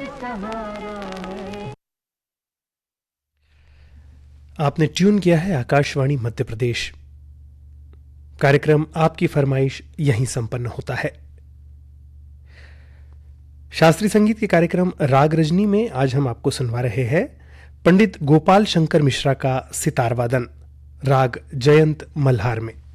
आपने ट्यून किया है आकाशवाणी मध्य प्रदेश। कार्यक्रम आपकी फरमाइश यहीं संपन्न होता है। शास्त्रीय संगीत के कार्यक्रम राग रजनी में आज हम आपको सुनवा रहे हैं पंडित गोपाल शंकर मिश्रा का सितार वादन, राग जयंत मल्हार में।